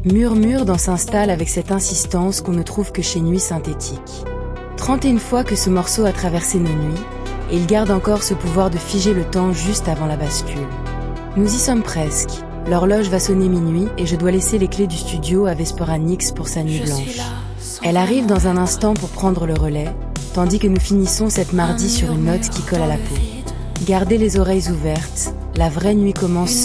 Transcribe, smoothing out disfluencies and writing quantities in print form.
Murmure dans s'installe avec cette insistance qu'on ne trouve que chez Nuit Synthétique. 31 fois que ce morceau a traversé nos nuits, et il garde encore ce pouvoir de figer le temps juste avant la bascule. Nous y sommes presque. L'horloge va sonner minuit et je dois laisser les clés du studio à Vespera Nix pour sa nuit blanche. Elle arrive dans un instant pour prendre le relais, tandis que nous finissons cette mardi sur une note qui colle à la peau. Gardez les oreilles ouvertes, la vraie nuit commence